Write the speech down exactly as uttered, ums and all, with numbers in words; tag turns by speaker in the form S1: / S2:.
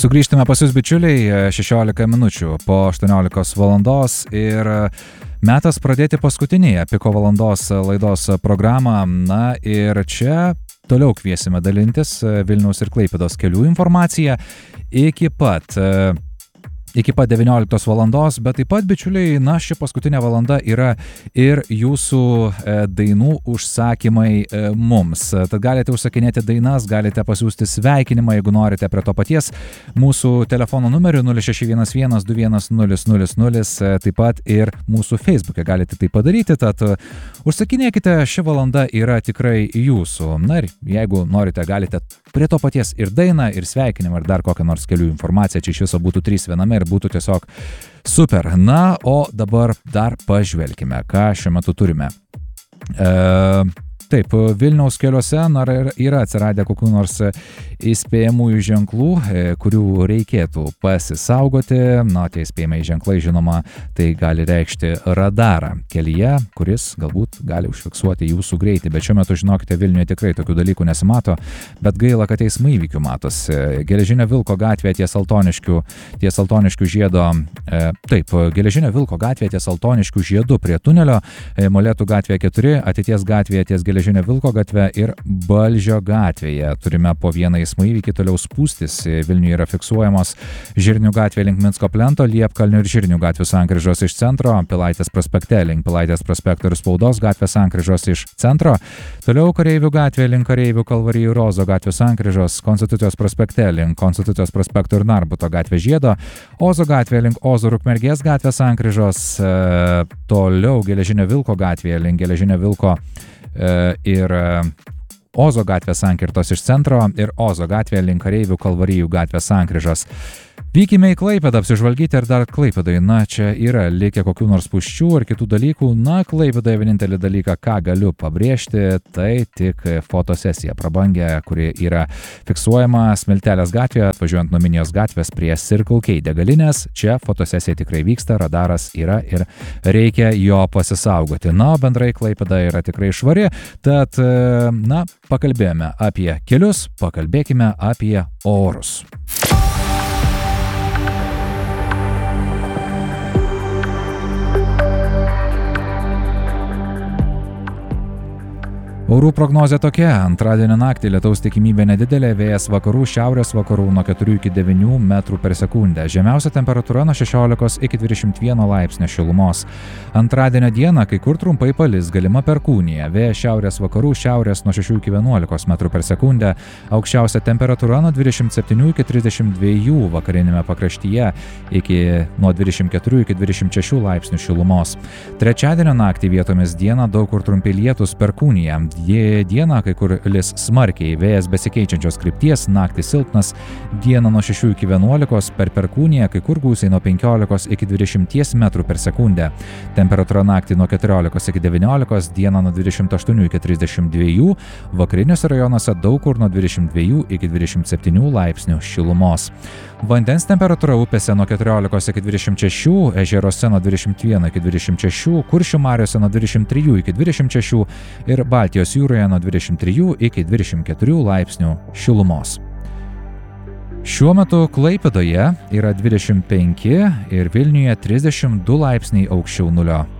S1: Sugrįžtame pas jūs, bičiuliai, šešiolika minučių po aštuoniolikos valandos ir metas pradėti paskutinį Piko valandos laidos programą. Na ir čia toliau kviesime dalintis Vilniaus ir Klaipėdos kelių informaciją iki pat iki pat devynioliktos valandos, bet taip pat, bičiuliai, na, ši paskutinė valanda yra ir jūsų e, dainų užsakymai e, mums. Tad galite užsakinėti dainas, galite pasiūsti sveikinimą, jeigu norite, prie to paties mūsų telefono numeriu nulis šeši vienas vienas du vienas nulis nulis nulis, taip pat ir mūsų Facebook'e galite tai padaryti, tad užsakinėkite, ši valanda yra tikrai jūsų. Na ir jeigu norite, galite prie to paties ir dainą, ir sveikinimą, ir dar kokią nors kelių informaciją, čia iš viso būtų trys viename ir būtų tiesiog super. Na, o dabar dar pažvelkime, ką šiuo metu turime. E, taip, Vilniaus keliuose na, yra atsiradę kokių nors įspėjamųjų ženklų, kurių reikėtų pasisaugoti. Na, tie įspėjamai ženklai, žinoma, tai gali reikšti radarą kelyje, kuris galbūt gali užfiksuoti jūsų greitį. Bet šiuo metu, žinokite, Vilniuje tikrai tokių dalykų nesimato, bet gaila, kad eismo įvykių matosi. Geležinio Vilko gatvėje ties Altoniškių, ties Altoniškių žiedo, e, taip, Geležinio Vilko gatvėje ties Altoniškių žiedu prie tunelio, e, Molėtų gatvėje keturi, Ateities gatvėje ties Geležinio Vilko gatve ir Balžio gatvėje. Turime po vieną eismo įvykį, toliau spūstis. Vilniuje yra fiksuojamos Žirnių gatvė link Minsko plento, Liepkalnių ir Žirnių gatvių sankryžos iš centro, Pilaitės prospekte link Pilaitės prospekto ir Spaudos gatvės sankryžos iš centro, toliau Kareivių gatvė link Kareivių Kalvarijų ir Ozo gatvių sankryžos, Konstitucijos prospekte link Konstitucijos prospekto ir Narbuto gatvė žiedo, Ozo gatvė link Ozo Rukmergės gatvės sankryžos, e, toliau Geležinio Vilko gatvėje link Geležinio Vilko e, ir e, Ozo gatvės sankirtos iš centro ir Ozo gatvėje link Kareivių Kalvarijų gatvės sankryžos. Vykime į Klaipėdą apsižvalgyti ir dar Klaipėdai. Na, čia yra likę kokių nors puščių ar kitų dalykų. Na, Klaipėdoje vienintelį dalyką, ką galiu pabrėžti, tai tik fotosesija prabangė, kuri yra fiksuojama Smiltelės gatvėje, atvažiuojant nuo Minijos gatvės prie Circle K degalinės. Čia fotosesija tikrai vyksta, radaras yra ir reikia jo pasisaugoti. Na, bendrai Klaipėda yra tikrai švari, tad, na, pakalbėjome apie kelius, pakalbėkime apie orus. Orų prognozė tokia. Antradienio naktį lietaus tikimybė nedidelė, vėjas vakarų šiaurės vakarų nuo keturių iki devynių metrų per sekundę. Žemiausia temperatūra nuo šešiolikos iki dvidešimt vieno laipsnio šilumos. Antradienio dieną kai kur trumpai palis, galima perkūnija. Vėjas šiaurės vakarų šiaurės nuo šešių iki vienuolikos metrų per sekundę. Aukščiausia temperatūra nuo dvidešimt septynių iki trisdešimt dviejų, vakarinėme pakraštyje iki nuo dvidešimt keturių iki dvidešimt šešių laipsnių šilumos. Trečiadienio naktį vietomis dieną daug kur trumpi lietus, perkūnija. Dieną kai kur lis smarkiai, vėjas besikeičiančios krypties, naktį silpnas, dieną nuo šešių iki vienuolikos, per perkūniją kai kur gūsiai nuo penkiolikos iki dvidešimties metrų per sekundę. Temperatūra naktį nuo keturiolikos iki devyniolikos, dieną nuo dvidešimt aštuonių iki trisdešimt dviejų, vakariniuose rajonuose daug kur nuo dvidešimt dviejų iki dvidešimt septynių laipsnių šilumos. Vandens temperatūra upėse nuo keturiolikos iki dvidešimt šešių, ežeruose nuo dvidešimt vieno iki dvidešimt šešių, Kuršių mariose nuo dvidešimt trijų iki dvidešimt šešių ir Baltijos jūroje nuo dvidešimt trijų iki dvidešimt keturių laipsnių šilumos. Šiuo metu Klaipėdoje yra dvidešimt penki ir Vilniuje trisdešimt du laipsniai aukščiau nulio.